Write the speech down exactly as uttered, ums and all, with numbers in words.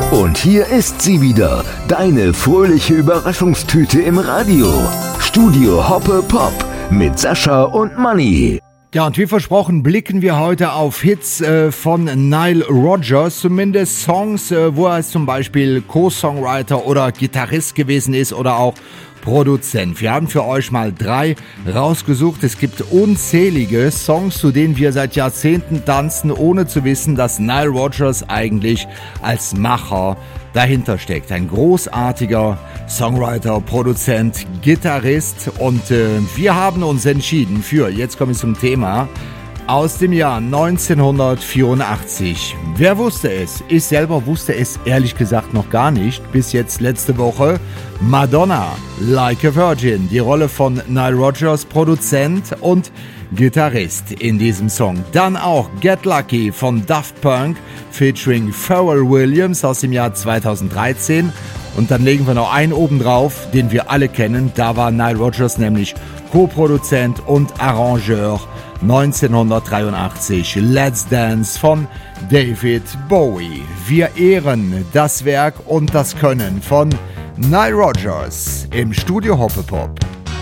Und hier ist sie wieder, deine fröhliche Überraschungstüte im Radio. Studio Hoppe Pop mit Sascha und Manni. Ja, und wie versprochen blicken wir heute auf Hits äh, von Nile Rodgers, zumindest Songs, äh, wo er zum Beispiel Co-Songwriter oder Gitarrist gewesen ist oder auch Produzent. Wir haben für euch mal drei rausgesucht. Es gibt unzählige Songs, zu denen wir seit Jahrzehnten tanzen, ohne zu wissen, dass Nile Rodgers eigentlich als Macher dahinter steckt. Ein großartiger Songwriter, Produzent, Gitarrist und äh, wir haben uns entschieden für, jetzt komme ich zum Thema, aus dem Jahr neunzehnhundertvierundachtzig. Wer wusste es? Ich selber wusste es ehrlich gesagt noch gar nicht, bis jetzt letzte Woche. Madonna, Like a Virgin, die Rolle von Nile Rodgers, Produzent und Gitarrist in diesem Song. Dann auch Get Lucky von Daft Punk featuring Pharrell Williams aus dem Jahr zweitausenddreizehn. Und dann legen wir noch einen oben drauf, den wir alle kennen. Da war Nile Rodgers nämlich Co-Produzent und Arrangeur. neunzehnhundertdreiundachtzig Let's Dance von David Bowie. Wir ehren das Werk und das Können von Nile Rodgers im Studio Hoppe Pop.